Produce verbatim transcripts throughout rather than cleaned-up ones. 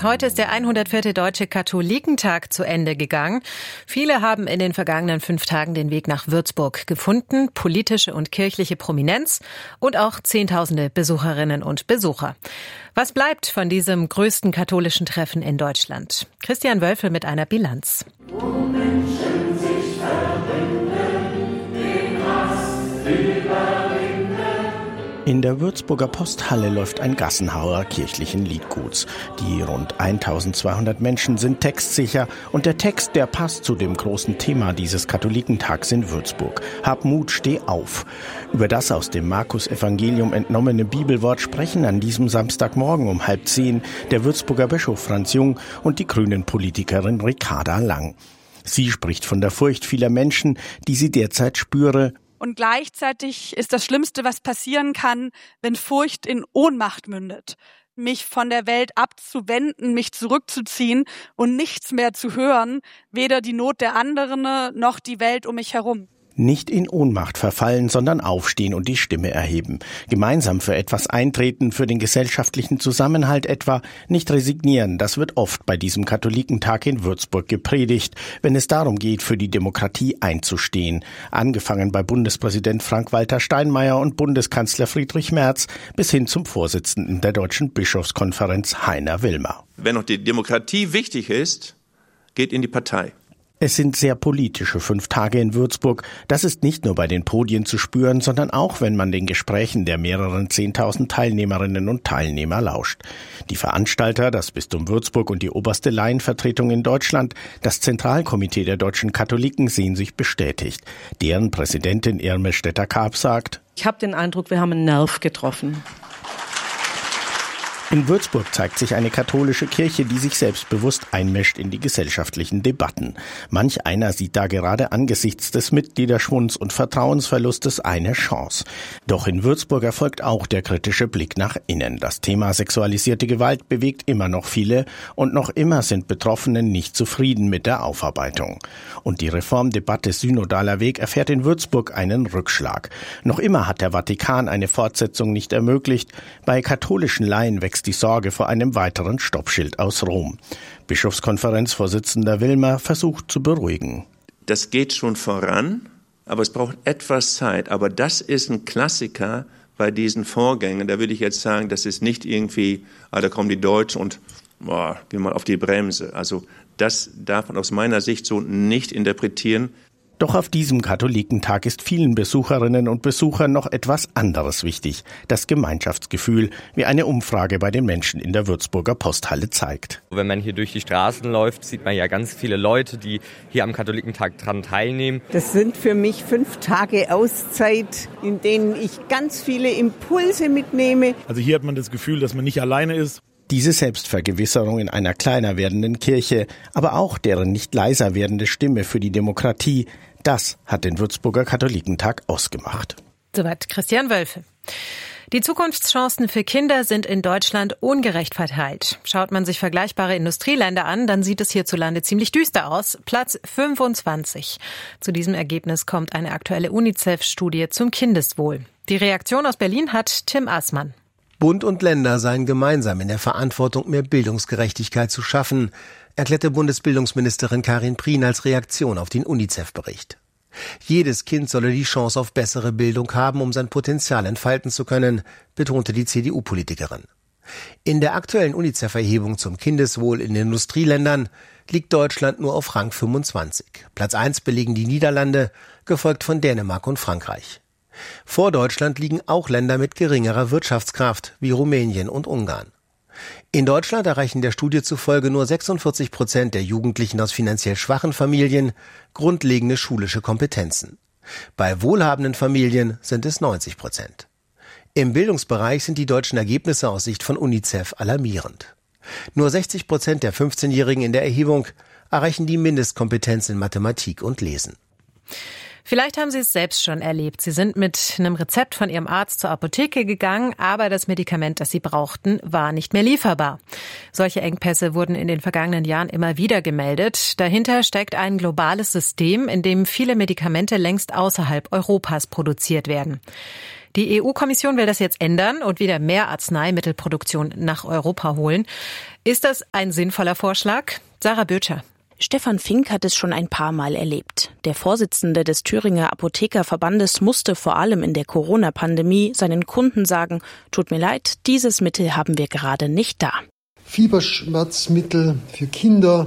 Heute ist der hundertvierte Deutsche Katholikentag zu Ende gegangen. Viele haben in den vergangenen fünf Tagen den Weg nach Würzburg gefunden. Politische und kirchliche Prominenz und auch Zehntausende Besucherinnen und Besucher. Was bleibt von diesem größten katholischen Treffen in Deutschland? Christian Wölfel mit einer Bilanz. Wo Menschen sich verbinden, den Hass überwinden. In der Würzburger Posthalle läuft ein Gassenhauer kirchlichen Liedguts. Die rund eintausendzweihundert Menschen sind textsicher und der Text, der passt zu dem großen Thema dieses Katholikentags in Würzburg. Hab Mut, steh auf. Über das aus dem Markus-Evangelium entnommene Bibelwort sprechen an diesem Samstagmorgen um halb zehn der Würzburger Bischof Franz Jung und die grünen Politikerin Ricarda Lang. Sie spricht von der Furcht vieler Menschen, die sie derzeit spüre. Und gleichzeitig ist das Schlimmste, was passieren kann, wenn Furcht in Ohnmacht mündet. Mich von der Welt abzuwenden, mich zurückzuziehen und nichts mehr zu hören, weder die Not der anderen noch die Welt um mich herum. Nicht in Ohnmacht verfallen, sondern aufstehen und die Stimme erheben. Gemeinsam für etwas eintreten, für den gesellschaftlichen Zusammenhalt etwa. Nicht resignieren, das wird oft bei diesem Katholikentag in Würzburg gepredigt, wenn es darum geht, für die Demokratie einzustehen. Angefangen bei Bundespräsident Frank-Walter Steinmeier und Bundeskanzler Friedrich Merz bis hin zum Vorsitzenden der Deutschen Bischofskonferenz Heiner Wilmer. Wenn noch die Demokratie wichtig ist, geht in die Partei. Es sind sehr politische fünf Tage in Würzburg. Das ist nicht nur bei den Podien zu spüren, sondern auch, wenn man den Gesprächen der mehreren zehntausend Teilnehmerinnen und Teilnehmer lauscht. Die Veranstalter, das Bistum Würzburg und die oberste Laienvertretung in Deutschland, das Zentralkomitee der deutschen Katholiken sehen sich bestätigt. Deren Präsidentin Irme Stetter-Karp sagt: Ich habe den Eindruck, wir haben einen Nerv getroffen. In Würzburg zeigt sich eine katholische Kirche, die sich selbstbewusst einmischt in die gesellschaftlichen Debatten. Manch einer sieht da gerade angesichts des Mitgliederschwunds und Vertrauensverlustes eine Chance. Doch in Würzburg erfolgt auch der kritische Blick nach innen. Das Thema sexualisierte Gewalt bewegt immer noch viele und noch immer sind Betroffene nicht zufrieden mit der Aufarbeitung. Und die Reformdebatte Synodaler Weg erfährt in Würzburg einen Rückschlag. Noch immer hat der Vatikan eine Fortsetzung nicht ermöglicht. Bei katholischen Laien wächst die Sorge vor einem weiteren Stoppschild aus Rom. Bischofskonferenzvorsitzender Wilmer versucht zu beruhigen. Das geht schon voran, aber es braucht etwas Zeit. Aber das ist ein Klassiker bei diesen Vorgängen. Da würde ich jetzt sagen, das ist nicht irgendwie, ah, da kommen die Deutschen und boah, geh mal auf die Bremse. Also das darf man aus meiner Sicht so nicht interpretieren. Doch auf diesem Katholikentag ist vielen Besucherinnen und Besuchern noch etwas anderes wichtig. Das Gemeinschaftsgefühl, wie eine Umfrage bei den Menschen in der Würzburger Posthalle zeigt. Wenn man hier durch die Straßen läuft, sieht man ja ganz viele Leute, die hier am Katholikentag dran teilnehmen. Das sind für mich fünf Tage Auszeit, in denen ich ganz viele Impulse mitnehme. Also hier hat man das Gefühl, dass man nicht alleine ist. Diese Selbstvergewisserung in einer kleiner werdenden Kirche, aber auch deren nicht leiser werdende Stimme für die Demokratie, das hat den Würzburger Katholikentag ausgemacht. Soweit Christian Wölfel. Die Zukunftschancen für Kinder sind in Deutschland ungerecht verteilt. Schaut man sich vergleichbare Industrieländer an, dann sieht es hierzulande ziemlich düster aus. Platz fünfundzwanzig. Zu diesem Ergebnis kommt eine aktuelle UNICEF-Studie zum Kindeswohl. Die Reaktion aus Berlin hat Tim Assmann. Bund und Länder seien gemeinsam in der Verantwortung, mehr Bildungsgerechtigkeit zu schaffen, erklärte Bundesbildungsministerin Karin Prien als Reaktion auf den UNICEF-Bericht. Jedes Kind solle die Chance auf bessere Bildung haben, um sein Potenzial entfalten zu können, betonte die C D U-Politikerin. In der aktuellen UNICEF-Erhebung zum Kindeswohl in den Industrieländern liegt Deutschland nur auf Rang fünfundzwanzig. Platz eins belegen die Niederlande, gefolgt von Dänemark und Frankreich. Vor Deutschland liegen auch Länder mit geringerer Wirtschaftskraft wie Rumänien und Ungarn. In Deutschland erreichen der Studie zufolge nur sechsundvierzig Prozent der Jugendlichen aus finanziell schwachen Familien grundlegende schulische Kompetenzen. Bei wohlhabenden Familien sind es neunzig Prozent. Im Bildungsbereich sind die deutschen Ergebnisse aus Sicht von UNICEF alarmierend. Nur sechzig Prozent der fünfzehnjährigen in der Erhebung erreichen die Mindestkompetenz in Mathematik und Lesen. Vielleicht haben Sie es selbst schon erlebt. Sie sind mit einem Rezept von Ihrem Arzt zur Apotheke gegangen, aber das Medikament, das Sie brauchten, war nicht mehr lieferbar. Solche Engpässe wurden in den vergangenen Jahren immer wieder gemeldet. Dahinter steckt ein globales System, in dem viele Medikamente längst außerhalb Europas produziert werden. Die E U-Kommission will das jetzt ändern und wieder mehr Arzneimittelproduktion nach Europa holen. Ist das ein sinnvoller Vorschlag? Sarah Bötscher. Stefan Fink hat es schon ein paar Mal erlebt. Der Vorsitzende des Thüringer Apothekerverbandes musste vor allem in der Corona-Pandemie seinen Kunden sagen, tut mir leid, dieses Mittel haben wir gerade nicht da. Fieberschmerzmittel für Kinder,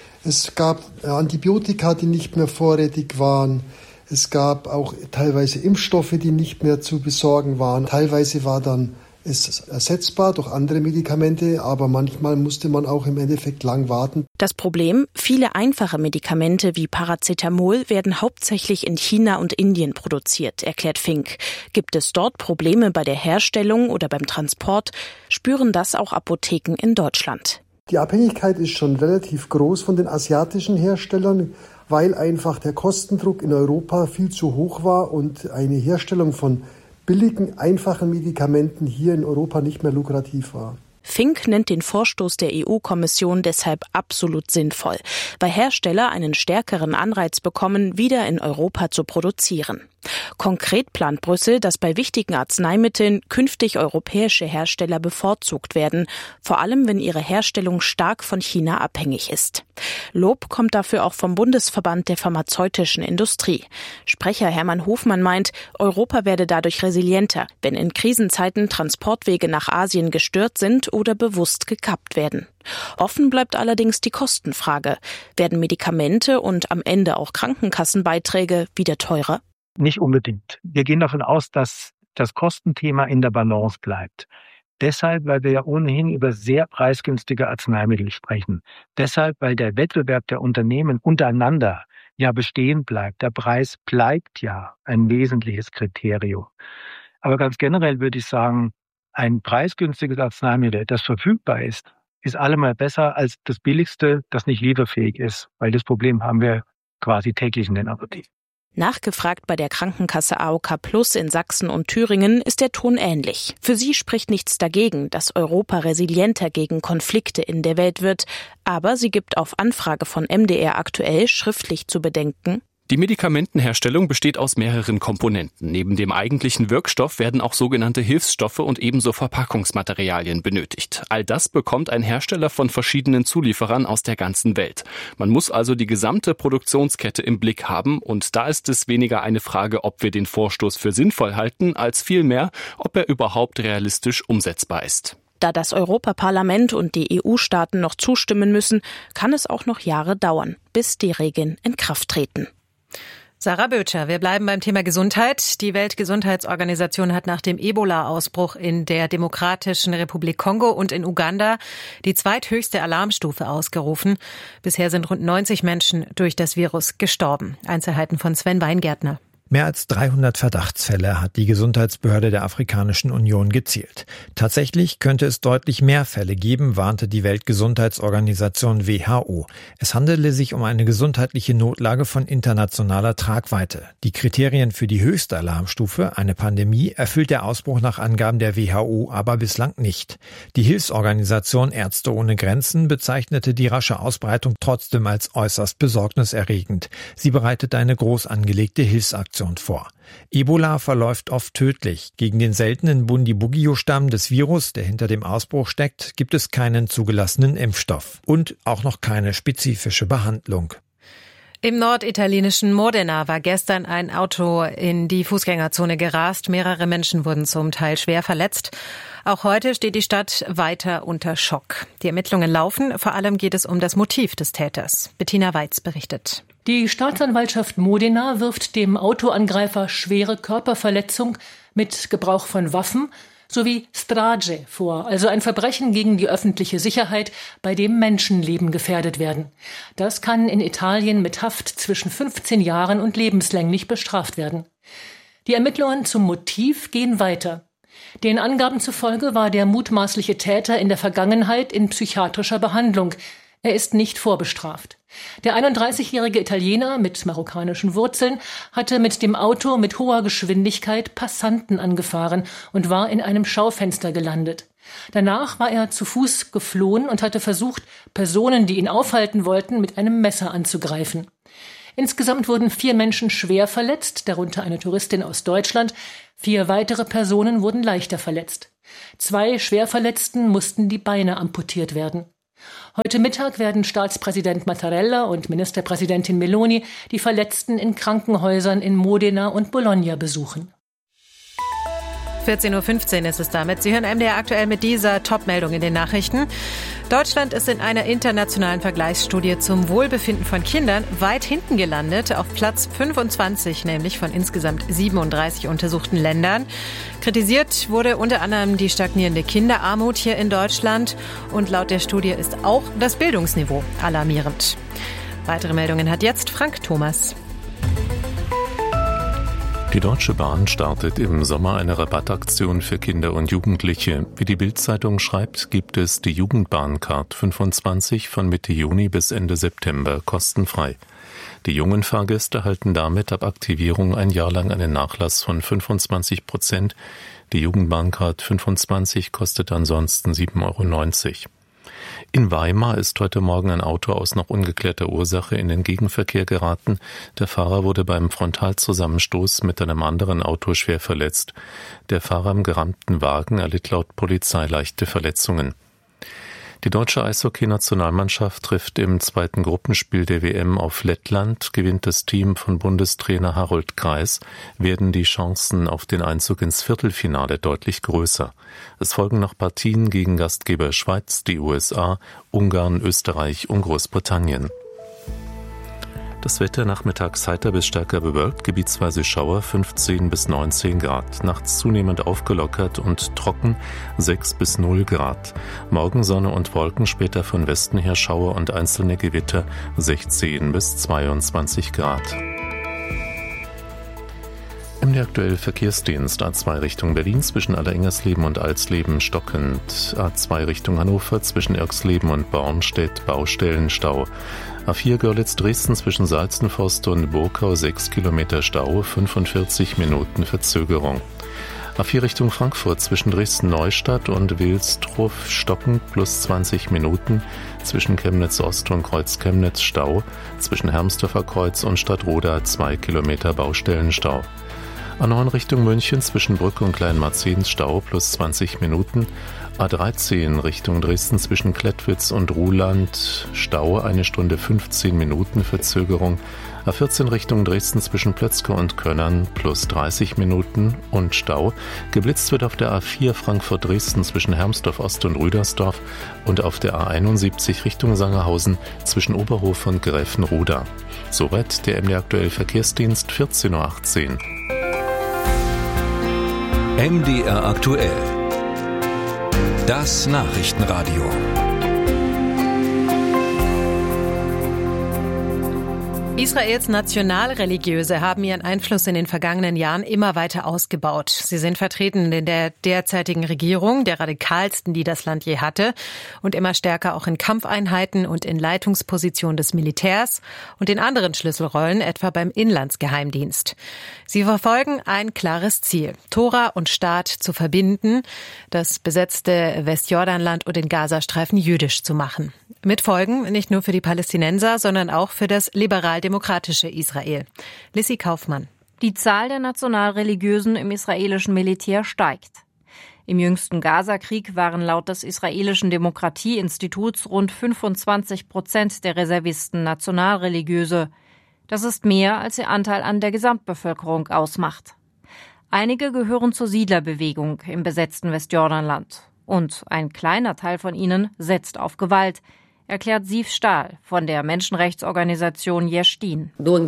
es gab Antibiotika, die nicht mehr vorrätig waren, es gab auch teilweise Impfstoffe, die nicht mehr zu besorgen waren. Teilweise war dann es ersetzbar durch andere Medikamente, aber manchmal musste man auch im Endeffekt lang warten. Das Problem, viele einfache Medikamente wie Paracetamol werden hauptsächlich in China und Indien produziert, erklärt Fink. Gibt es dort Probleme bei der Herstellung oder beim Transport, spüren das auch Apotheken in Deutschland. Die Abhängigkeit ist schon relativ groß von den asiatischen Herstellern, weil einfach der Kostendruck in Europa viel zu hoch war und eine Herstellung von billigen, einfachen Medikamenten hier in Europa nicht mehr lukrativ war. Fink nennt den Vorstoß der E U-Kommission deshalb absolut sinnvoll, weil Hersteller einen stärkeren Anreiz bekommen, wieder in Europa zu produzieren. Konkret plant Brüssel, dass bei wichtigen Arzneimitteln künftig europäische Hersteller bevorzugt werden, vor allem wenn ihre Herstellung stark von China abhängig ist. Lob kommt dafür auch vom Bundesverband der pharmazeutischen Industrie. Sprecher Hermann Hofmann meint, Europa werde dadurch resilienter, wenn in Krisenzeiten Transportwege nach Asien gestört sind oder bewusst gekappt werden. Offen bleibt allerdings die Kostenfrage. Werden Medikamente und am Ende auch Krankenkassenbeiträge wieder teurer? Nicht unbedingt. Wir gehen davon aus, dass das Kostenthema in der Balance bleibt. Deshalb, weil wir ja ohnehin über sehr preisgünstige Arzneimittel sprechen. Deshalb, weil der Wettbewerb der Unternehmen untereinander ja bestehen bleibt. Der Preis bleibt ja ein wesentliches Kriterium. Aber ganz generell würde ich sagen, ein preisgünstiges Arzneimittel, das verfügbar ist, ist allemal besser als das billigste, das nicht lieferfähig ist. Weil das Problem haben wir quasi täglich in den Apotheken. Nachgefragt bei der Krankenkasse A O K Plus in Sachsen und Thüringen ist der Ton ähnlich. Für sie spricht nichts dagegen, dass Europa resilienter gegen Konflikte in der Welt wird. Aber sie gibt auf Anfrage von M D R aktuell schriftlich zu bedenken: Die Medikamentenherstellung besteht aus mehreren Komponenten. Neben dem eigentlichen Wirkstoff werden auch sogenannte Hilfsstoffe und ebenso Verpackungsmaterialien benötigt. All das bekommt ein Hersteller von verschiedenen Zulieferern aus der ganzen Welt. Man muss also die gesamte Produktionskette im Blick haben und da ist es weniger eine Frage, ob wir den Vorstoß für sinnvoll halten, als vielmehr, ob er überhaupt realistisch umsetzbar ist. Da das Europaparlament und die E U-Staaten noch zustimmen müssen, kann es auch noch Jahre dauern, bis die Regeln in Kraft treten. Sarah Bötscher, wir bleiben beim Thema Gesundheit. Die Weltgesundheitsorganisation hat nach dem Ebola-Ausbruch in der Demokratischen Republik Kongo und in Uganda die zweithöchste Alarmstufe ausgerufen. Bisher sind rund neunzig Menschen durch das Virus gestorben. Einzelheiten von Sven Weingärtner. Mehr als dreihundert Verdachtsfälle hat die Gesundheitsbehörde der Afrikanischen Union gezählt. Tatsächlich könnte es deutlich mehr Fälle geben, warnte die Weltgesundheitsorganisation W H O. Es handele sich um eine gesundheitliche Notlage von internationaler Tragweite. Die Kriterien für die höchste Alarmstufe, eine Pandemie, erfüllt der Ausbruch nach Angaben der W H O aber bislang nicht. Die Hilfsorganisation Ärzte ohne Grenzen bezeichnete die rasche Ausbreitung trotzdem als äußerst besorgniserregend. Sie bereitet eine groß angelegte Hilfsaktion vor. Ebola verläuft oft tödlich. Gegen den seltenen Bundibugyo-Stamm des Virus, der hinter dem Ausbruch steckt, gibt es keinen zugelassenen Impfstoff und auch noch keine spezifische Behandlung. Im norditalienischen Modena war gestern ein Auto in die Fußgängerzone gerast. Mehrere Menschen wurden zum Teil schwer verletzt. Auch heute steht die Stadt weiter unter Schock. Die Ermittlungen laufen. Vor allem geht es um das Motiv des Täters. Bettina Weitz berichtet. Die Staatsanwaltschaft Modena wirft dem Autoangreifer schwere Körperverletzung mit Gebrauch von Waffen sowie Strage vor, also ein Verbrechen gegen die öffentliche Sicherheit, bei dem Menschenleben gefährdet werden. Das kann in Italien mit Haft zwischen fünfzehn Jahren und lebenslänglich bestraft werden. Die Ermittlungen zum Motiv gehen weiter. Den Angaben zufolge war der mutmaßliche Täter in der Vergangenheit in psychiatrischer Behandlung. Er ist nicht vorbestraft. Der einunddreißigjährige Italiener mit marokkanischen Wurzeln hatte mit dem Auto mit hoher Geschwindigkeit Passanten angefahren und war in einem Schaufenster gelandet. Danach war er zu Fuß geflohen und hatte versucht, Personen, die ihn aufhalten wollten, mit einem Messer anzugreifen. Insgesamt wurden vier Menschen schwer verletzt, darunter eine Touristin aus Deutschland. Vier weitere Personen wurden leichter verletzt. Zwei Schwerverletzten mussten die Beine amputiert werden. Heute Mittag werden Staatspräsident Mattarella und Ministerpräsidentin Meloni die Verletzten in Krankenhäusern in Modena und Bologna besuchen. vierzehn Uhr fünfzehn ist es damit. Sie hören M D R aktuell mit dieser Top-Meldung in den Nachrichten. Deutschland ist in einer internationalen Vergleichsstudie zum Wohlbefinden von Kindern weit hinten gelandet, auf Platz fünfundzwanzig, nämlich von insgesamt siebenunddreißig untersuchten Ländern. Kritisiert wurde unter anderem die stagnierende Kinderarmut hier in Deutschland. Und laut der Studie ist auch das Bildungsniveau alarmierend. Weitere Meldungen hat jetzt Frank Thomas. Die Deutsche Bahn startet im Sommer eine Rabattaktion für Kinder und Jugendliche. Wie die Bild-Zeitung schreibt, gibt es die Jugendbahncard fünfundzwanzig von Mitte Juni bis Ende September kostenfrei. Die jungen Fahrgäste erhalten damit ab Aktivierung ein Jahr lang einen Nachlass von fünfundzwanzig Prozent. Die Jugendbahncard fünfundzwanzig kostet ansonsten sieben Euro neunzig. In Weimar ist heute Morgen ein Auto aus noch ungeklärter Ursache in den Gegenverkehr geraten. Der Fahrer wurde beim Frontalzusammenstoß mit einem anderen Auto schwer verletzt. Der Fahrer im gerammten Wagen erlitt laut Polizei leichte Verletzungen. Die deutsche Eishockey-Nationalmannschaft trifft im zweiten Gruppenspiel der W M auf Lettland. Gewinnt das Team von Bundestrainer Harold Kreis, werden die Chancen auf den Einzug ins Viertelfinale deutlich größer. Es folgen noch Partien gegen Gastgeber Schweiz, die U S A, Ungarn, Österreich und Großbritannien. Das Wetter nachmittags heiter bis stärker bewölkt, gebietsweise Schauer, fünfzehn bis neunzehn Grad. Nachts zunehmend aufgelockert und trocken, sechs bis null Grad. Morgen Sonne und Wolken, später von Westen her Schauer und einzelne Gewitter, sechzehn bis zweiundzwanzig Grad. Im aktuellen Verkehrsdienst A zwei Richtung Berlin zwischen Allerengersleben und Alsleben stockend. A zwei Richtung Hannover zwischen Irxleben und Bornstedt Baustellenstau. A vier Görlitz-Dresden zwischen Salzenforst und Burkau sechs Kilometer Stau, fünfundvierzig Minuten Verzögerung. A vier Richtung Frankfurt zwischen Dresden-Neustadt und Wilsdruf stockend plus zwanzig Minuten, zwischen Chemnitz-Ost und Kreuz-Chemnitz Stau, zwischen Hermsdorfer Kreuz und Stadtroda zwei Kilometer Baustellenstau. A neun Richtung München zwischen Brücke und Kleinmarzens Stau plus zwanzig Minuten. A dreizehn Richtung Dresden zwischen Klettwitz und Ruhland Stau eine Stunde fünfzehn Minuten Verzögerung. A vierzehn Richtung Dresden zwischen Plötzke und Könnern plus dreißig Minuten und Stau. Geblitzt wird auf der A vier Frankfurt-Dresden zwischen Hermsdorf Ost und Rüdersdorf und auf der A einundsiebzig Richtung Sangerhausen zwischen Oberhof und Gräfenroda. Soweit der M D R aktuell Verkehrsdienst, vierzehn Uhr achtzehn. M D R aktuell. Das Nachrichtenradio. Israels Nationalreligiöse haben ihren Einfluss in den vergangenen Jahren immer weiter ausgebaut. Sie sind vertreten in der derzeitigen Regierung, der radikalsten, die das Land je hatte, und immer stärker auch in Kampfeinheiten und in Leitungspositionen des Militärs und in anderen Schlüsselrollen, etwa beim Inlandsgeheimdienst. Sie verfolgen ein klares Ziel, Tora und Staat zu verbinden, das besetzte Westjordanland und den Gazastreifen jüdisch zu machen. Mit Folgen nicht nur für die Palästinenser, sondern auch für das liberal-demokratische Israel. Lissy Kaufmann. Die Zahl der Nationalreligiösen im israelischen Militär steigt. Im jüngsten Gaza-Krieg waren laut des israelischen Demokratieinstituts rund fünfundzwanzig Prozent der Reservisten Nationalreligiöse. Das ist mehr, als ihr Anteil an der Gesamtbevölkerung ausmacht. Einige gehören zur Siedlerbewegung im besetzten Westjordanland. Und ein kleiner Teil von ihnen setzt auf Gewalt, erklärt Siv Stahl von der Menschenrechtsorganisation Yesh Din.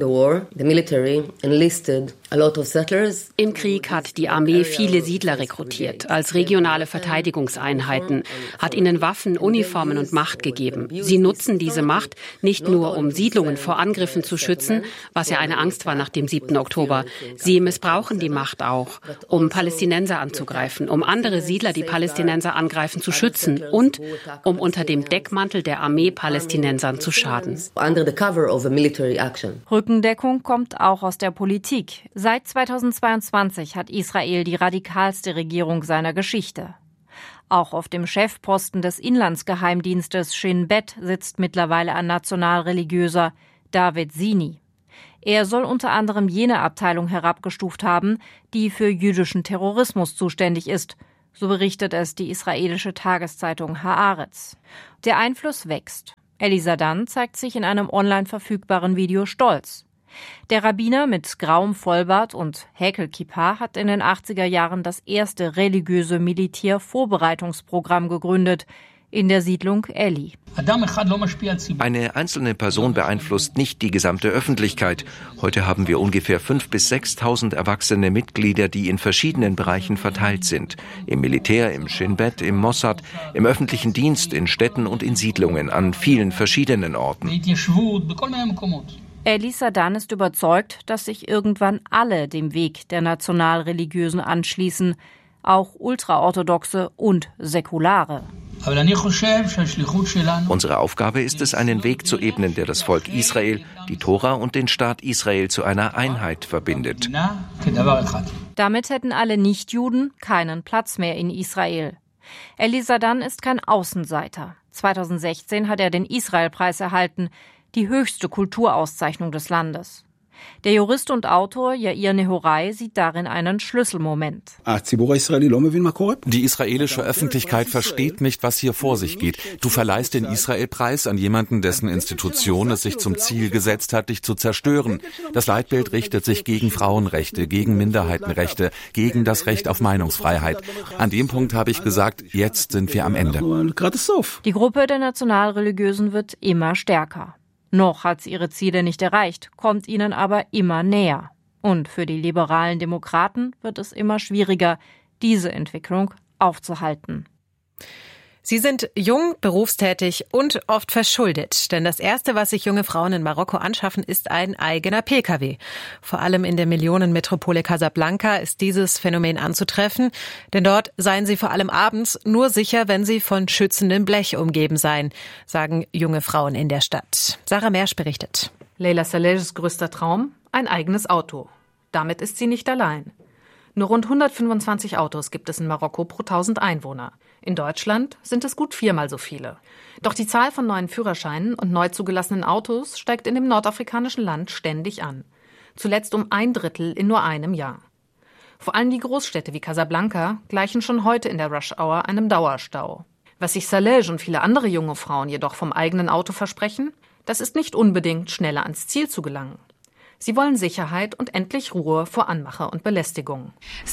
Im Krieg hat die Armee viele Siedler rekrutiert als regionale Verteidigungseinheiten, hat ihnen Waffen, Uniformen und Macht gegeben. Sie nutzen diese Macht nicht nur, um Siedlungen vor Angriffen zu schützen, was ja eine Angst war nach dem siebten Oktober. Sie missbrauchen die Macht auch, um Palästinenser anzugreifen, um andere Siedler, die Palästinenser angreifen, zu schützen und um unter dem Deckmantel der Armee Palästinensern zu schaden. Rückendeckung kommt auch aus der Politik. Seit zweitausendzweiundzwanzig hat Israel die radikalste Regierung seiner Geschichte. Auch auf dem Chefposten des Inlandsgeheimdienstes Shin Bet sitzt mittlerweile ein Nationalreligiöser, David Sini. Er soll unter anderem jene Abteilung herabgestuft haben, die für jüdischen Terrorismus zuständig ist. So berichtet es die israelische Tageszeitung Haaretz. Der Einfluss wächst. Eli Sadan zeigt sich in einem online verfügbaren Video stolz. Der Rabbiner mit grauem Vollbart und Häkelkippa hat in den achtziger Jahren das erste religiöse Militärvorbereitungsprogramm gegründet in der Siedlung Eli. Eine einzelne Person beeinflusst nicht die gesamte Öffentlichkeit. Heute haben wir ungefähr fünftausend bis sechstausend erwachsene Mitglieder, die in verschiedenen Bereichen verteilt sind. Im Militär, im Shin Bet, im Mossad, im öffentlichen Dienst, in Städten und in Siedlungen an vielen verschiedenen Orten. Eli Sadan ist überzeugt, dass sich irgendwann alle dem Weg der Nationalreligiösen anschließen, auch Ultraorthodoxe und Säkulare. Unsere Aufgabe ist es, einen Weg zu ebnen, der das Volk Israel, die Tora und den Staat Israel zu einer Einheit verbindet. Damit hätten alle Nichtjuden keinen Platz mehr in Israel. Eli Sadan ist kein Außenseiter. zweitausendsechzehn hat er den Israelpreis erhalten, die höchste Kulturauszeichnung des Landes. Der Jurist und Autor Yair Nehorai sieht darin einen Schlüsselmoment. Die israelische Öffentlichkeit versteht nicht, was hier vor sich geht. Du verleihst den Israel-Preis an jemanden, dessen Institution es sich zum Ziel gesetzt hat, dich zu zerstören. Das Leitbild richtet sich gegen Frauenrechte, gegen Minderheitenrechte, gegen das Recht auf Meinungsfreiheit. An dem Punkt habe ich gesagt, jetzt sind wir am Ende. Die Gruppe der Nationalreligiösen wird immer stärker. Noch hat sie ihre Ziele nicht erreicht, kommt ihnen aber immer näher. Und für die liberalen Demokraten wird es immer schwieriger, diese Entwicklung aufzuhalten. Sie sind jung, berufstätig und oft verschuldet. Denn das Erste, was sich junge Frauen in Marokko anschaffen, ist ein eigener P K W. Vor allem in der Millionenmetropole Casablanca ist dieses Phänomen anzutreffen. Denn dort seien sie vor allem abends nur sicher, wenn sie von schützendem Blech umgeben seien, sagen junge Frauen in der Stadt. Sarah Mersch berichtet. Leila Salehs größter Traum? Ein eigenes Auto. Damit ist sie nicht allein. Nur rund hundertfünfundzwanzig Autos gibt es in Marokko pro tausend Einwohner. In Deutschland sind es gut viermal so viele. Doch die Zahl von neuen Führerscheinen und neu zugelassenen Autos steigt in dem nordafrikanischen Land ständig an. Zuletzt um ein Drittel in nur einem Jahr. Vor allem die Großstädte wie Casablanca gleichen schon heute in der Rush-Hour einem Dauerstau. Was sich Saleh und viele andere junge Frauen jedoch vom eigenen Auto versprechen, das ist nicht unbedingt schneller ans Ziel zu gelangen. Sie wollen Sicherheit und endlich Ruhe vor Anmache und Belästigung.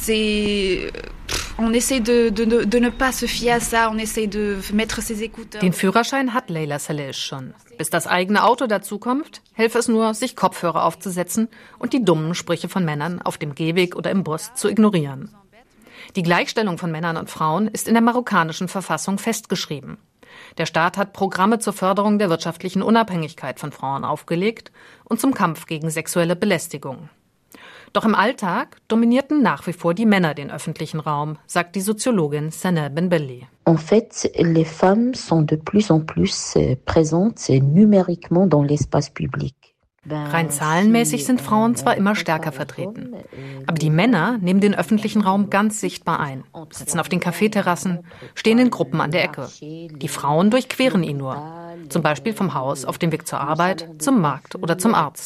Den Führerschein hat Leila Saleh schon. Bis das eigene Auto dazukommt, helfe es nur, sich Kopfhörer aufzusetzen und die dummen Sprüche von Männern auf dem Gehweg oder im Bus zu ignorieren. Die Gleichstellung von Männern und Frauen ist in der marokkanischen Verfassung festgeschrieben. Der Staat hat Programme zur Förderung der wirtschaftlichen Unabhängigkeit von Frauen aufgelegt und zum Kampf gegen sexuelle Belästigung. Doch im Alltag dominierten nach wie vor die Männer den öffentlichen Raum, sagt die Soziologin Sanaa Benbelli. En fait, les femmes sont de plus en plus présentes numériquement dans l'espace public. Rein zahlenmäßig sind Frauen zwar immer stärker vertreten, aber die Männer nehmen den öffentlichen Raum ganz sichtbar ein, sitzen auf den Kaffeeterrassen, stehen in Gruppen an der Ecke. Die Frauen durchqueren ihn nur, zum Beispiel vom Haus auf dem Weg zur Arbeit, zum Markt oder zum Arzt.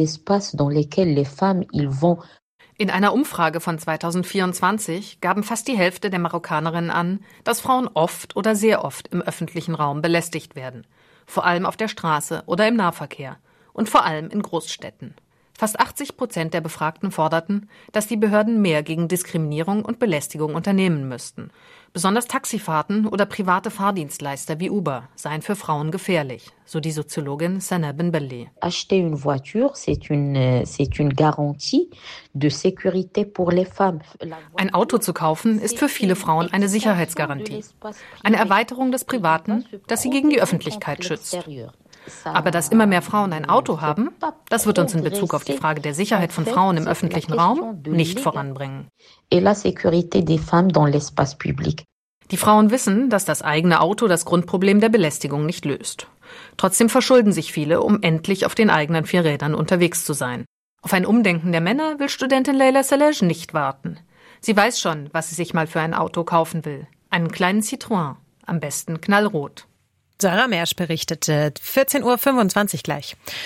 In einer Umfrage von zweitausendvierundzwanzig gaben fast die Hälfte der Marokkanerinnen an, dass Frauen oft oder sehr oft im öffentlichen Raum belästigt werden, vor allem auf der Straße oder im Nahverkehr. Und vor allem in Großstädten. Fast achtzig Prozent der Befragten forderten, dass die Behörden mehr gegen Diskriminierung und Belästigung unternehmen müssten. Besonders Taxifahrten oder private Fahrdienstleister wie Uber seien für Frauen gefährlich, so die Soziologin Sanaa Benbelli. Acheter une voiture, c'est une, c'est une garantie de sécurité pour les femmes. Ein Auto zu kaufen ist für viele Frauen eine Sicherheitsgarantie. Eine Erweiterung des Privaten, das sie gegen die Öffentlichkeit schützt. Aber dass immer mehr Frauen ein Auto haben, das wird uns in Bezug auf die Frage der Sicherheit von Frauen im öffentlichen Raum nicht voranbringen. Die Frauen wissen, dass das eigene Auto das Grundproblem der Belästigung nicht löst. Trotzdem verschulden sich viele, um endlich auf den eigenen vier Rädern unterwegs zu sein. Auf ein Umdenken der Männer will Studentin Leila Saleh nicht warten. Sie weiß schon, was sie sich mal für ein Auto kaufen will. Einen kleinen Citroën, am besten knallrot. Sarah Mersch berichtete, vierzehn Uhr fünfundzwanzig gleich.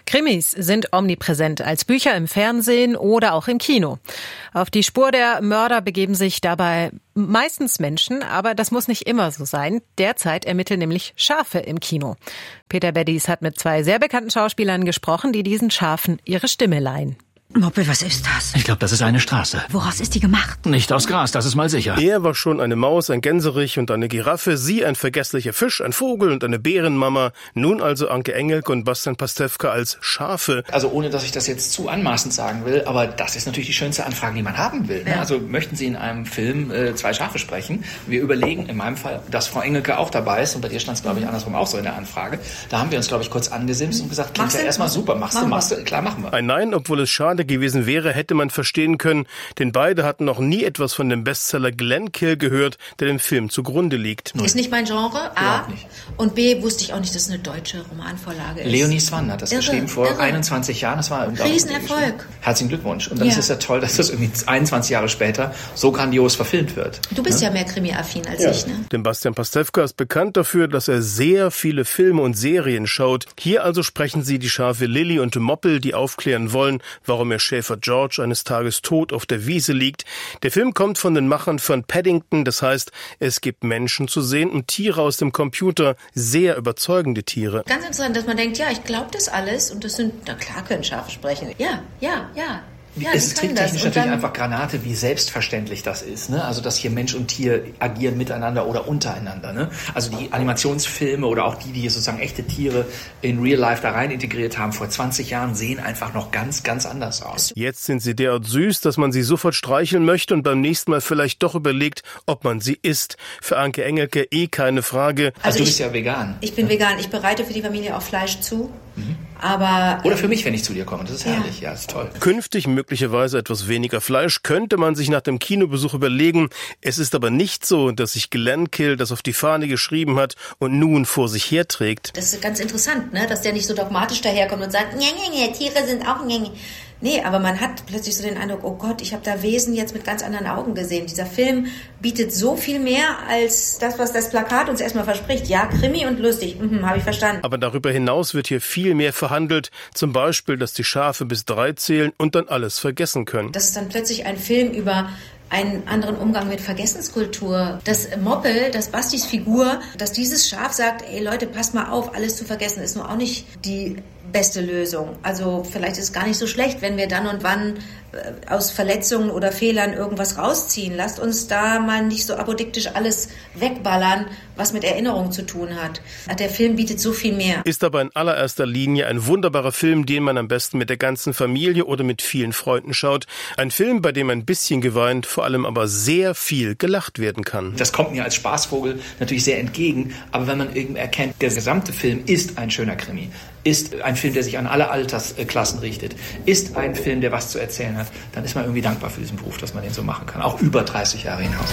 Krimis sind omnipräsent als Bücher im Fernsehen oder auch im Kino. Auf die Spur der Mörder begeben sich dabei meistens Menschen, aber das muss nicht immer so sein. Derzeit ermitteln nämlich Schafe im Kino. Peter Beddies hat mit zwei sehr bekannten Schauspielern gesprochen, die diesen Schafen ihre Stimme leihen. Moppe, was ist das? Ich glaube, das ist eine Straße. Woraus ist die gemacht? Nicht aus Gras, das ist mal sicher. Er war schon eine Maus, ein Gänserich und eine Giraffe, sie ein vergesslicher Fisch, ein Vogel und eine Bärenmama. Nun also Anke Engelke und Bastian Pastewka als Schafe. Also ohne, dass ich das jetzt zu anmaßend sagen will, aber das ist natürlich die schönste Anfrage, die man haben will. Ja. Also möchten Sie in einem Film äh, zwei Schafe sprechen? Wir überlegen in meinem Fall, dass Frau Engelke auch dabei ist und bei dir stand es, glaube ich, andersrum auch so in der Anfrage. Da haben wir uns, glaube ich, kurz angesimst und gesagt, klingt ja erstmal super, machst du, machst du, klar, machen wir. Ein Nein, obwohl es schade gewesen wäre, hätte man verstehen können, denn beide hatten noch nie etwas von dem Bestseller Glenkill gehört, der dem Film zugrunde liegt. Ist nicht mein Genre, A. Und B, wusste ich auch nicht, dass es eine deutsche Romanvorlage ist. Leonie Swann hat das irre, geschrieben vor irre. einundzwanzig Jahren. Das war ein Riesenerfolg. Herzlichen Glückwunsch. Und dann ja. ist es ja toll, dass das irgendwie einundzwanzig Jahre später so grandios verfilmt wird. Du bist ja, ja mehr Krimi-affin als ja. ich, ne? Denn Bastian Pastewka ist bekannt dafür, dass er sehr viele Filme und Serien schaut. Hier also sprechen sie die Schafe Lilly und Moppel, die aufklären wollen, warum ihr Schäfer George eines Tages tot auf der Wiese liegt. Der Film kommt von den Machern von Paddington, das heißt, es gibt Menschen zu sehen und Tiere aus dem Computer, sehr überzeugende Tiere. Ganz interessant, dass man denkt, ja, ich glaube das alles und das sind, na klar können Schafe sprechen. Ja, ja, ja. Ja, es ist tricktechnisch natürlich einfach Granate, wie selbstverständlich das ist. Ne? Also dass hier Mensch und Tier agieren miteinander oder untereinander. Ne? Also die Animationsfilme oder auch die, die sozusagen echte Tiere in Real Life da rein integriert haben, vor zwanzig Jahren, sehen einfach noch ganz, ganz anders aus. Jetzt sind sie derart süß, dass man sie sofort streicheln möchte und beim nächsten Mal vielleicht doch überlegt, ob man sie isst. Für Anke Engelke eh keine Frage. Also, also du bist ich, ja vegan. Ich bin ja. vegan. Ich bereite für die Familie auch Fleisch zu. Mhm. Aber, Oder für mich, wenn ich zu dir komme. Das ist herrlich. Ja, ja ist toll. Künftig möglicherweise etwas weniger Fleisch könnte man sich nach dem Kinobesuch überlegen. Es ist aber nicht so, dass sich Glenkill das auf die Fahne geschrieben hat und nun vor sich herträgt. Das ist ganz interessant, ne? Dass der nicht so dogmatisch daherkommt und sagt, nee, nee, nee, Tiere sind auch nee, nee. Nee, aber man hat plötzlich so den Eindruck, oh Gott, ich habe da Wesen jetzt mit ganz anderen Augen gesehen. Dieser Film bietet so viel mehr als das, was das Plakat uns erstmal verspricht. Ja, Krimi und lustig, mhm, habe ich verstanden. Aber darüber hinaus wird hier viel mehr verhandelt. Zum Beispiel, dass die Schafe bis drei zählen und dann alles vergessen können. Das ist dann plötzlich ein Film über einen anderen Umgang mit Vergessenskultur. Das Moppel, das Bastis Figur, dass dieses Schaf sagt, ey Leute, passt mal auf, alles zu vergessen, ist nur auch nicht die beste Lösung. Also vielleicht ist es gar nicht so schlecht, wenn wir dann und wann äh, aus Verletzungen oder Fehlern irgendwas rausziehen. Lasst uns da mal nicht so apodiktisch alles wegballern, was mit Erinnerung zu tun hat. Der Film bietet so viel mehr. Ist aber in allererster Linie ein wunderbarer Film, den man am besten mit der ganzen Familie oder mit vielen Freunden schaut. Ein Film, bei dem ein bisschen geweint, vor allem aber sehr viel gelacht werden kann. Das kommt mir als Spaßvogel natürlich sehr entgegen, aber wenn man irgendwie erkennt, der gesamte Film ist ein schöner Krimi, ist ein Film, der sich an alle Altersklassen richtet, ist ein Film, der was zu erzählen hat, dann ist man irgendwie dankbar für diesen Beruf, dass man den so machen kann, auch über dreißig Jahre hinaus.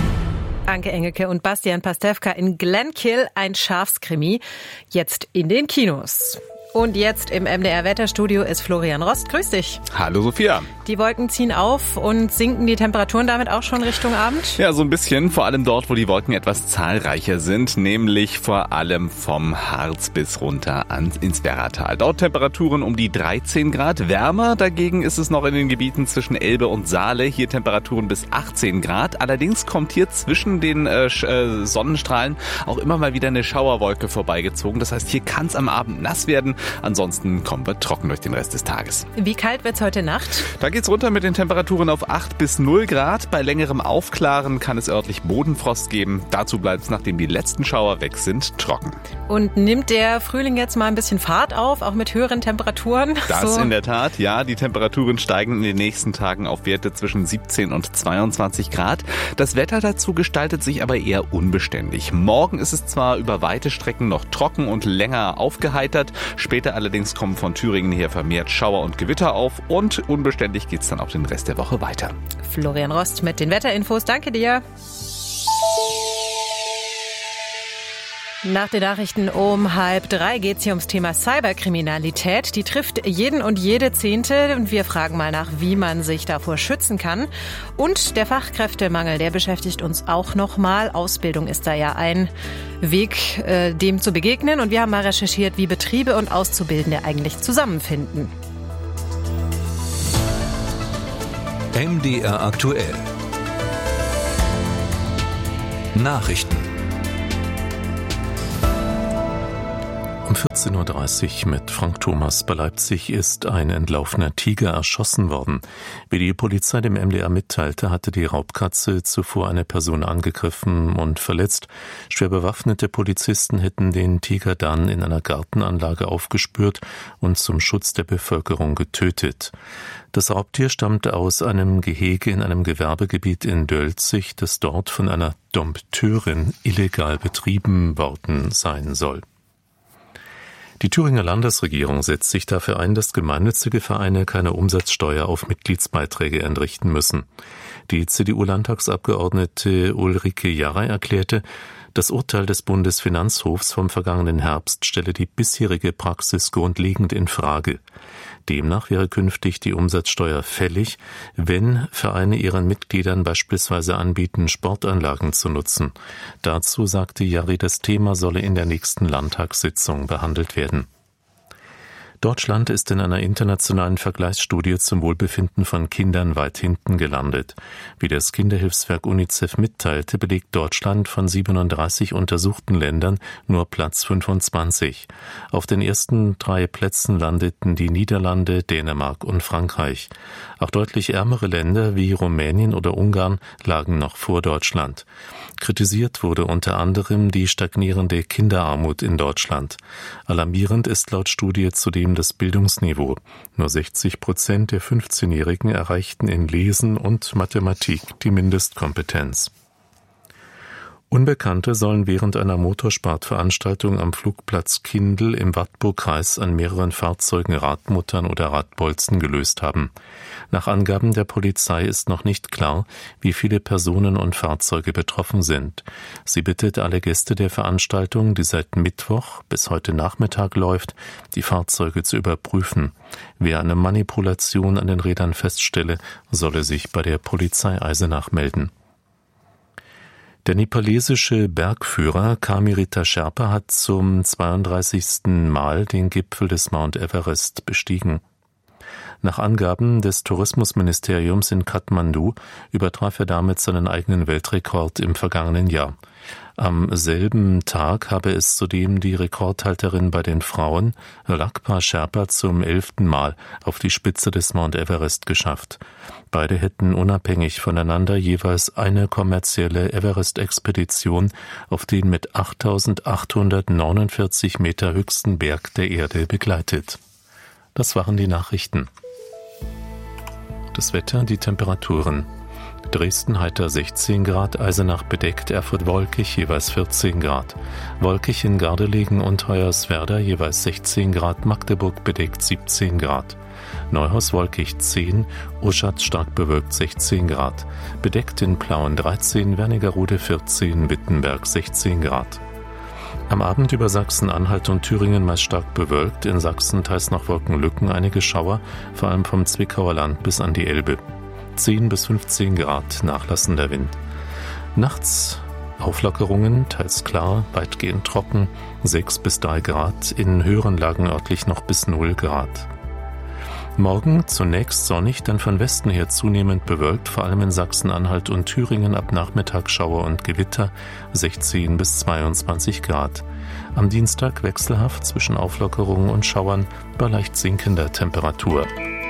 Anke Engelke und Bastian Pastewka in Glenkill, ein Schafskrimi, jetzt in den Kinos. Und jetzt im M D R-Wetterstudio ist Florian Rost. Grüß dich. Hallo Sophia. Die Wolken ziehen auf und sinken die Temperaturen damit auch schon Richtung Abend? Ja, so ein bisschen. Vor allem dort, wo die Wolken etwas zahlreicher sind. Nämlich vor allem vom Harz bis runter ans ins Werratal. Dort Temperaturen um die dreizehn Grad. Wärmer dagegen ist es noch in den Gebieten zwischen Elbe und Saale. Hier Temperaturen bis achtzehn Grad. Allerdings kommt hier zwischen den äh, Sonnenstrahlen auch immer mal wieder eine Schauerwolke vorbeigezogen. Das heißt, hier kann es am Abend nass werden. Ansonsten kommen wir trocken durch den Rest des Tages. Wie kalt wird's heute Nacht? Da geht's runter mit den Temperaturen auf acht bis null Grad. Bei längerem Aufklaren kann es örtlich Bodenfrost geben. Dazu bleibt es, nachdem die letzten Schauer weg sind, trocken. Und nimmt der Frühling jetzt mal ein bisschen Fahrt auf, auch mit höheren Temperaturen? Das so. In der Tat, ja. Die Temperaturen steigen in den nächsten Tagen auf Werte zwischen siebzehn und zweiundzwanzig Grad. Das Wetter dazu gestaltet sich aber eher unbeständig. Morgen ist es zwar über weite Strecken noch trocken und länger aufgeheitert. Später allerdings kommen von Thüringen her vermehrt Schauer und Gewitter auf und unbeständig geht's dann auch den Rest der Woche weiter. Florian Rost mit den Wetterinfos. Danke dir. Nach den Nachrichten um halb drei geht es hier ums Thema Cyberkriminalität. Die trifft jeden und jede Zehnte und wir fragen mal nach, wie man sich davor schützen kann. Und der Fachkräftemangel, der beschäftigt uns auch nochmal. Ausbildung ist da ja ein Weg, äh, dem zu begegnen. Und wir haben mal recherchiert, wie Betriebe und Auszubildende eigentlich zusammenfinden. M D R aktuell. Nachrichten. Um vierzehn Uhr dreißig mit Frank Thomas. Bei Leipzig ist ein entlaufener Tiger erschossen worden. Wie die Polizei dem M D R mitteilte, hatte die Raubkatze zuvor eine Person angegriffen und verletzt. Schwer bewaffnete Polizisten hätten den Tiger dann in einer Gartenanlage aufgespürt und zum Schutz der Bevölkerung getötet. Das Raubtier stammte aus einem Gehege in einem Gewerbegebiet in Dölzig, das dort von einer Dompteurin illegal betrieben worden sein soll. Die Thüringer Landesregierung setzt sich dafür ein, dass gemeinnützige Vereine keine Umsatzsteuer auf Mitgliedsbeiträge entrichten müssen. Die C D U-Landtagsabgeordnete Ulrike Jarrey erklärte, das Urteil des Bundesfinanzhofs vom vergangenen Herbst stelle die bisherige Praxis grundlegend in Frage. Demnach wäre künftig die Umsatzsteuer fällig, wenn Vereine ihren Mitgliedern beispielsweise anbieten, Sportanlagen zu nutzen. Dazu sagte Jarrey, das Thema solle in der nächsten Landtagssitzung behandelt werden. Deutschland ist in einer internationalen Vergleichsstudie zum Wohlbefinden von Kindern weit hinten gelandet. Wie das Kinderhilfswerk UNICEF mitteilte, belegt Deutschland von siebenunddreißig untersuchten Ländern nur Platz fünfundzwanzig. Auf den ersten drei Plätzen landeten die Niederlande, Dänemark und Frankreich. Auch deutlich ärmere Länder wie Rumänien oder Ungarn lagen noch vor Deutschland. Kritisiert wurde unter anderem die stagnierende Kinderarmut in Deutschland. Alarmierend ist laut Studie zudem das Bildungsniveau. Nur sechzig Prozent der fünfzehnjährigen erreichten in Lesen und Mathematik die Mindestkompetenz. Unbekannte sollen während einer Motorsportveranstaltung am Flugplatz Kindl im Wartburgkreis an mehreren Fahrzeugen Radmuttern oder Radbolzen gelöst haben. Nach Angaben der Polizei ist noch nicht klar, wie viele Personen und Fahrzeuge betroffen sind. Sie bittet alle Gäste der Veranstaltung, die seit Mittwoch bis heute Nachmittag läuft, die Fahrzeuge zu überprüfen. Wer eine Manipulation an den Rädern feststelle, solle sich bei der Polizei Eisenach melden. Der nepalesische Bergführer Kamirita Sherpa hat zum zweiunddreißigsten Mal den Gipfel des Mount Everest bestiegen. Nach Angaben des Tourismusministeriums in Kathmandu übertraf er damit seinen eigenen Weltrekord im vergangenen Jahr. Am selben Tag habe es zudem die Rekordhalterin bei den Frauen, Lakpa Sherpa, zum elften Mal auf die Spitze des Mount Everest geschafft. Beide hätten unabhängig voneinander jeweils eine kommerzielle Everest-Expedition auf den mit achttausendachthundertneunundvierzig Meter höchsten Berg der Erde begleitet. Das waren die Nachrichten. Das Wetter, die Temperaturen. Dresden heiter sechzehn Grad, Eisenach bedeckt, Erfurt wolkig, jeweils vierzehn Grad. Wolkig in Gardelegen und Hoyerswerda, jeweils sechzehn Grad, Magdeburg bedeckt siebzehn Grad. Neuhaus wolkig zehn, Uschatz stark bewölkt sechzehn Grad. Bedeckt in Plauen dreizehn, Wernigerode vierzehn, Wittenberg sechzehn Grad. Am Abend über Sachsen-Anhalt und Thüringen meist stark bewölkt, in Sachsen teils noch Wolkenlücken, einige Schauer, vor allem vom Zwickauer Land bis an die Elbe. zehn bis fünfzehn Grad, nachlassender Wind. Nachts Auflockerungen, teils klar, weitgehend trocken, sechs bis drei Grad, in höheren Lagen örtlich noch bis null Grad. Morgen zunächst sonnig, dann von Westen her zunehmend bewölkt, vor allem in Sachsen-Anhalt und Thüringen ab Nachmittag Schauer und Gewitter, sechzehn bis zweiundzwanzig Grad. Am Dienstag wechselhaft zwischen Auflockerungen und Schauern bei leicht sinkender Temperatur.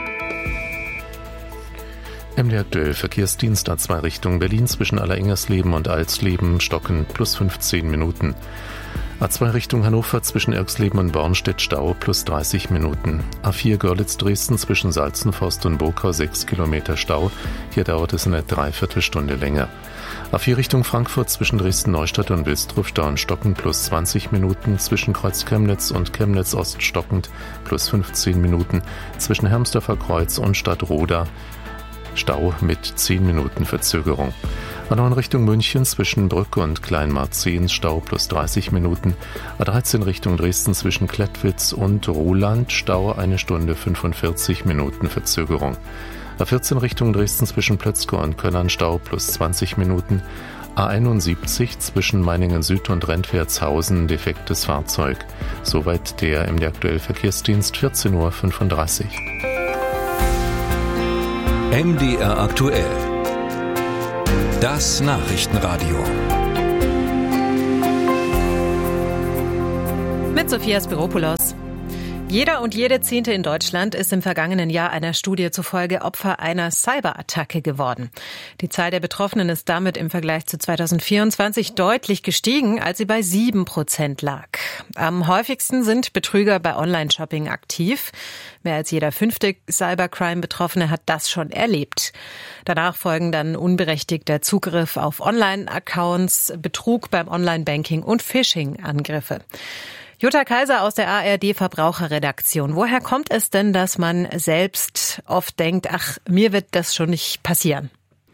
M D R aktuell Verkehrsdienst A zwei Richtung Berlin zwischen Allerengersleben und Alsleben stockend plus fünfzehn Minuten. A zwei Richtung Hannover zwischen Erxleben und Bornstedt Stau plus dreißig Minuten. A vier Görlitz-Dresden zwischen Salzenforst und Burgau sechs Kilometer Stau. Hier dauert es eine Dreiviertelstunde länger. A vier Richtung Frankfurt zwischen Dresden-Neustadt und Wilsdruff Stau und stockend plus zwanzig Minuten. Zwischen Kreuz Chemnitz und Chemnitz Ost stockend plus fünfzehn Minuten. Zwischen Hermsdorfer Kreuz und Stadtroda Stau mit zehn Minuten Verzögerung. A neun Richtung München zwischen Brücke und Kleinmarzehn Stau plus dreißig Minuten. A dreizehn Richtung Dresden zwischen Klettwitz und Ruhland Stau eine Stunde fünfundvierzig Minuten Verzögerung. A vierzehn Richtung Dresden zwischen Plötzke und Köllern Stau plus zwanzig Minuten. A einundsiebzig zwischen Meiningen Süd und Rentwertshausen defektes Fahrzeug. Soweit der M D Aktuell Verkehrsdienst, vierzehn Uhr fünfunddreißig. M D R aktuell. Das Nachrichtenradio. Mit Sophia Spiropoulos. Jeder und jede Zehnte in Deutschland ist im vergangenen Jahr einer Studie zufolge Opfer einer Cyberattacke geworden. Die Zahl der Betroffenen ist damit im Vergleich zu zweitausendvierundzwanzig deutlich gestiegen, als sie bei sieben Prozent lag. Am häufigsten sind Betrüger bei Online-Shopping aktiv. Mehr als jeder fünfte Cybercrime-Betroffene hat das schon erlebt. Danach folgen dann unberechtigter Zugriff auf Online-Accounts, Betrug beim Online-Banking und Phishing-Angriffe. Jutta Kaiser aus der A R D-Verbraucherredaktion. Woher kommt es denn, dass man selbst oft denkt, ach, mir wird das schon nicht passieren?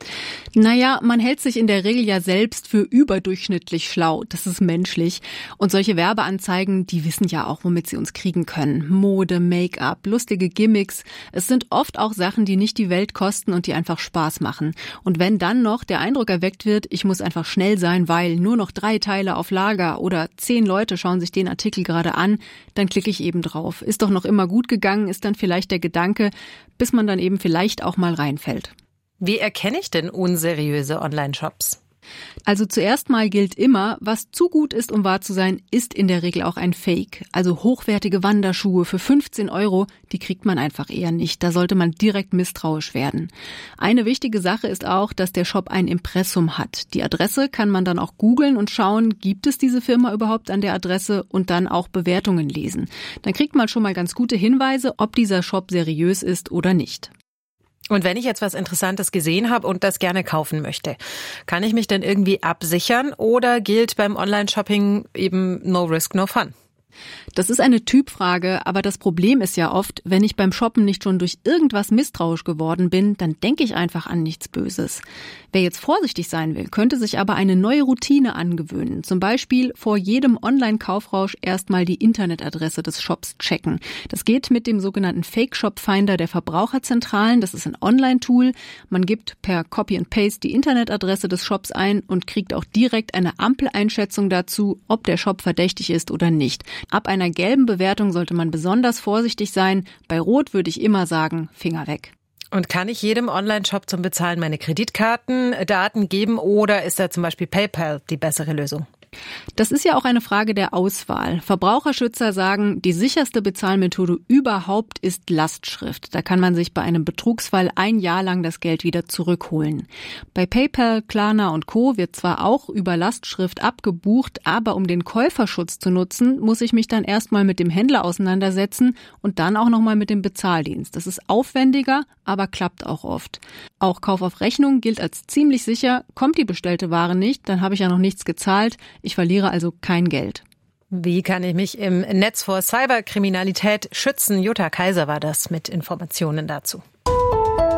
Naja, man hält sich in der Regel ja selbst für überdurchschnittlich schlau. Das ist menschlich. Und solche Werbeanzeigen, die wissen ja auch, womit sie uns kriegen können. Mode, Make-up, lustige Gimmicks. Es sind oft auch Sachen, die nicht die Welt kosten und die einfach Spaß machen. Und wenn dann noch der Eindruck erweckt wird, ich muss einfach schnell sein, weil nur noch drei Teile auf Lager oder zehn Leute schauen sich den Artikel gerade an, dann klicke ich eben drauf. Ist doch noch immer gut gegangen, ist dann vielleicht der Gedanke, bis man dann eben vielleicht auch mal reinfällt. Wie erkenne ich denn unseriöse Online-Shops? Also zuerst mal gilt immer, was zu gut ist, um wahr zu sein, ist in der Regel auch ein Fake. Also hochwertige Wanderschuhe für fünfzehn Euro, die kriegt man einfach eher nicht. Da sollte man direkt misstrauisch werden. Eine wichtige Sache ist auch, dass der Shop ein Impressum hat. Die Adresse kann man dann auch googeln und schauen, gibt es diese Firma überhaupt an der Adresse, und dann auch Bewertungen lesen. Dann kriegt man schon mal ganz gute Hinweise, ob dieser Shop seriös ist oder nicht. Und wenn ich jetzt was Interessantes gesehen habe und das gerne kaufen möchte, kann ich mich denn irgendwie absichern oder gilt beim Online-Shopping eben no risk, no fun? Das ist eine Typfrage, aber das Problem ist ja oft, wenn ich beim Shoppen nicht schon durch irgendwas misstrauisch geworden bin, dann denke ich einfach an nichts Böses. Wer jetzt vorsichtig sein will, könnte sich aber eine neue Routine angewöhnen. Zum Beispiel vor jedem Online-Kaufrausch erstmal die Internetadresse des Shops checken. Das geht mit dem sogenannten Fake-Shop-Finder der Verbraucherzentralen. Das ist ein Online-Tool. Man gibt per Copy and Paste die Internetadresse des Shops ein und kriegt auch direkt eine Ampeleinschätzung dazu, ob der Shop verdächtig ist oder nicht. Ab einer gelben Bewertung sollte man besonders vorsichtig sein. Bei Rot würde ich immer sagen, Finger weg. Und kann ich jedem Online-Shop zum Bezahlen meine Kreditkartendaten geben oder ist da zum Beispiel PayPal die bessere Lösung? Das ist ja auch eine Frage der Auswahl. Verbraucherschützer sagen, die sicherste Bezahlmethode überhaupt ist Lastschrift. Da kann man sich bei einem Betrugsfall ein Jahr lang das Geld wieder zurückholen. Bei PayPal, Klarna und Co. wird zwar auch über Lastschrift abgebucht, aber um den Käuferschutz zu nutzen, muss ich mich dann erstmal mit dem Händler auseinandersetzen und dann auch nochmal mit dem Bezahldienst. Das ist aufwendiger, aber klappt auch oft. Auch Kauf auf Rechnung gilt als ziemlich sicher. Kommt die bestellte Ware nicht, dann habe ich ja noch nichts gezahlt. Ich verliere also kein Geld. Wie kann ich mich im Netz vor Cyberkriminalität schützen? Jutta Kaiser war das mit Informationen dazu.